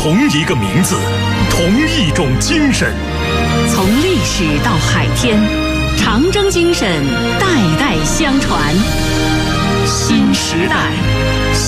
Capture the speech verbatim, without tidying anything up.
同一个名字，同一种精神。 从历史到海天，长征精神代代相传。新时代。